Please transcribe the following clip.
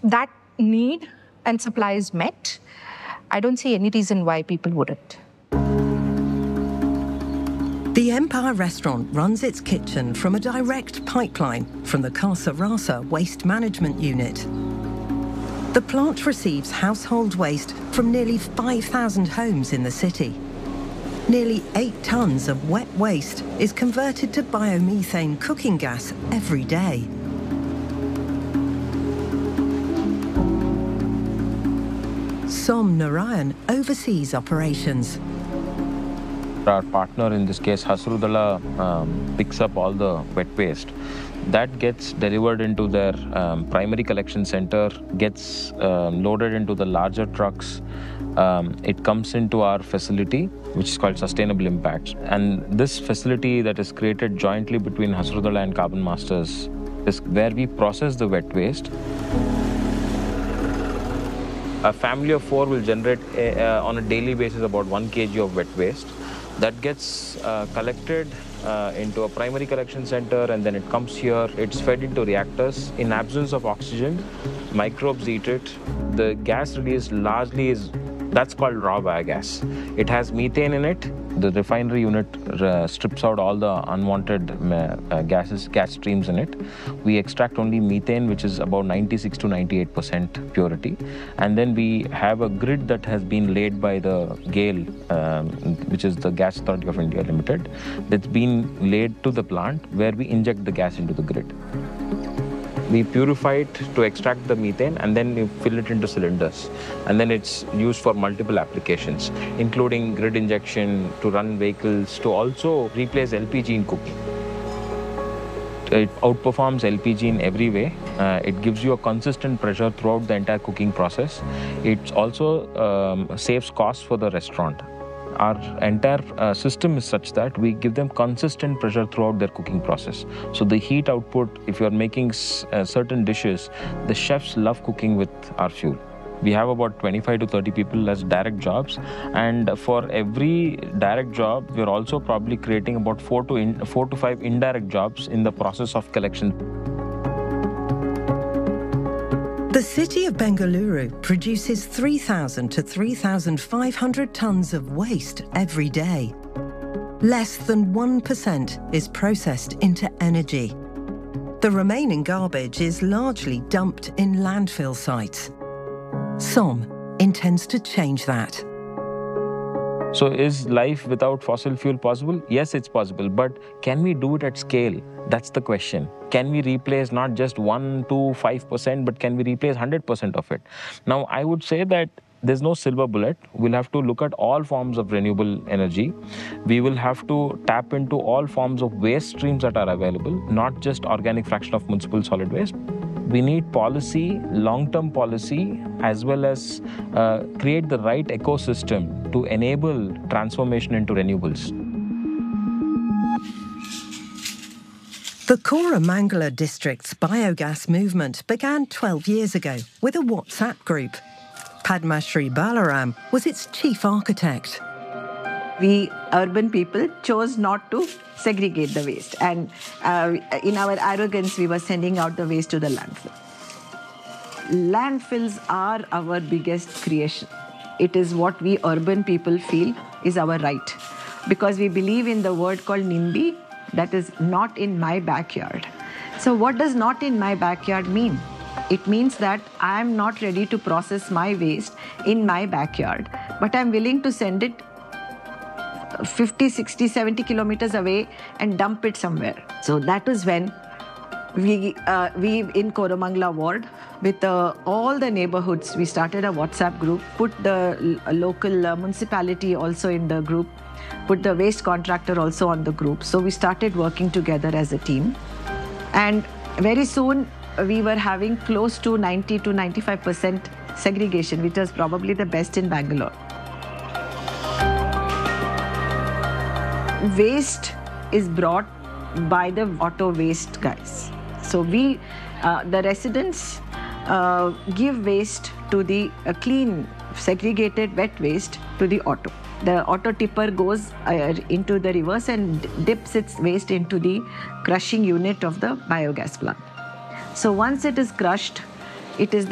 that need and supply is met, I don't see any reason why people wouldn't. The Empire restaurant runs its kitchen from a direct pipeline from the Casa Rasa Waste Management Unit. The plant receives household waste from nearly 5,000 homes in the city. Nearly 8 tons of wet waste is converted to biomethane cooking gas every day. Som Narayan oversees operations. Our partner in this case, Hasrudala, picks up all the wet waste. That gets delivered into their primary collection center, gets loaded into the larger trucks. It comes into our facility, which is called Sustainable Impact. And this facility that is created jointly between Hasrudala and Carbon Masters is where we process the wet waste. A family of 4 will generate on a daily basis about 1 kg of wet waste. That gets collected into a primary collection center, and then it comes here. It's fed into reactors. In absence of oxygen, microbes eat it. The gas released largely that's called raw biogas. It has methane in it. The refinery unit strips out all the unwanted gas streams in it. We extract only methane, which is about 96 to 98% purity. And then we have a grid that has been laid by the GAIL, which is the Gas Authority of India Limited. That's been laid to the plant where we inject the gas into the grid. We purify it to extract the methane, and then we fill it into cylinders. And then it's used for multiple applications, including grid injection, to run vehicles, to also replace LPG in cooking. It outperforms LPG in every way. It gives you a consistent pressure throughout the entire cooking process. It also saves costs for the restaurant. Our entire system is such that we give them consistent pressure throughout their cooking process. So the heat output, if you're making certain dishes, the chefs love cooking with our fuel. We have about 25 to 30 people as direct jobs, and for every direct job, we're also probably creating about 4 to 5 indirect jobs in the process of collection. The city of Bengaluru produces 3,000 to 3,500 tons of waste every day. Less than 1% is processed into energy. The remaining garbage is largely dumped in landfill sites. Som intends to change that. So is life without fossil fuel possible? Yes, it's possible, but can we do it at scale? That's the question. Can we replace not just 1 to 5%, but can we replace 100% of it? Now, I would say that there's no silver bullet. We'll have to look at all forms of renewable energy. We will have to tap into all forms of waste streams that are available, not just organic fraction of municipal solid waste. We need policy, long-term policy, as well as create the right ecosystem to enable transformation into renewables. The Koramangala district's biogas movement began 12 years ago with a WhatsApp group. Padma Shri Balaram was its chief architect. We urban people chose not to segregate the waste, and in our arrogance we were sending out the waste to the landfill. Landfills are our biggest creation. It is what we urban people feel is our right, because we believe in the word called NIMBY, that is not in my backyard. So what does not in my backyard mean? It means that I am not ready to process my waste in my backyard, but I'm willing to send it 50, 60, 70 kilometers away and dump it somewhere. So that was when we in Koramangala ward, with all the neighborhoods, we started a WhatsApp group, put the local municipality also in the group, put the waste contractor also on the group. So we started working together as a team. And very soon, we were having close to 90 to 95% segregation, which was probably the best in Bangalore. Waste is brought by the auto waste guys. So we, the residents, give waste to the clean, segregated wet waste to the auto. The auto tipper goes into the reverse and dips its waste into the crushing unit of the biogas plant. So once it is crushed, it is